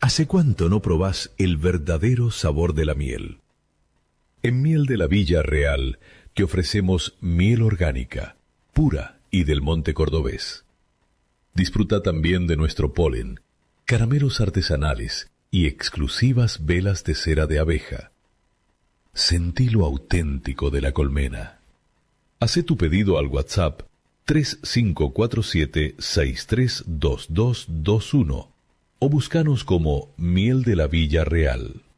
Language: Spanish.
¿Hace cuánto no probás el verdadero sabor de la miel? En Miel de la Villa Real te ofrecemos miel orgánica, pura y del monte cordobés. Disfruta también de nuestro polen, caramelos artesanales y exclusivas velas de cera de abeja. Sentí lo auténtico de la colmena. Hacé tu pedido al WhatsApp 3547-632221 o búscanos como Miel de la Villa Real.